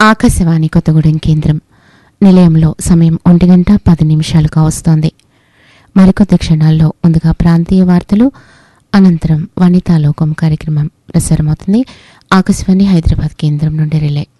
ఆకాశవాణి కొత్తగూడెం కేంద్రం నిలయంలో సమయం 1:10 కావస్తోంది. మరికొద్ది క్షణాల్లో ముందుగా ప్రాంతీయ వార్తలు, అనంతరం వనితాలోకం కార్యక్రమం ప్రసారమవుతుంది. ఆకాశవాణి హైదరాబాద్ కేంద్రం నుండి రిలే.